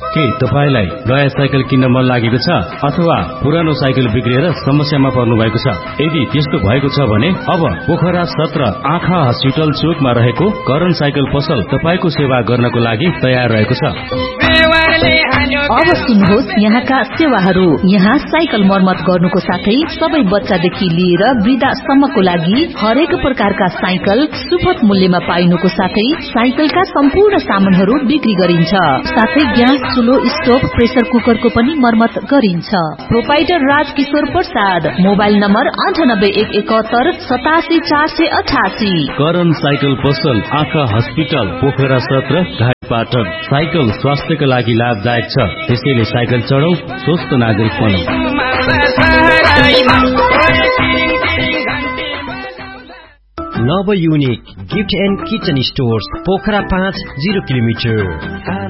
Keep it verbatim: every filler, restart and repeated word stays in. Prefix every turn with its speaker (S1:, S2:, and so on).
S1: के तपाईलाई नयाँ साइकल किन्न मन लागेको छ अथवा पुरानो साइकल बिग्रिएर समस्यामा पर्नु भएको छ? यदि त्यस्तो भएको छ भने अब पोखरा सत्र आँखा हस्पिटल चोकमा रहेको करण साइकल पसल तपाईको सेवा गर्नको लागि तयार रहेको छ।
S2: अब सुन्नुहोस् यहाँका सेवाहरू। यहाँ साइकल मर्मत गर्नुको साथै सबै बच्चादेखि लिएर वृद्धासम्मको लागि हरेक प्रकारका साइकल सुपथ मूल्यमा पाइनुको साथै साइकलका सम्पूर्ण सामानहरू बिक्री गरिन्छ। साथै ग्यास चुलो स्टोभ प्रेसर कुकरको पनि मर्मत गरिन्छ। Proprietor Rajkishore Prasad, mobile number अन्ठानब्बे एक एकहत्तर सतासी चार सय अठासी।
S1: करण साइकल पसल आँखा हस्पिटल पोखरा सत्र घाटपाटन। साइकल स्वास्थ्यका लागि लाभदायक छ, त्यसैले साइकल चढाउ, स्वस्थ नागरिक बनौं।
S3: नव unique gift and kitchen stores Pokhara पाँच जिरो किलोमिटर।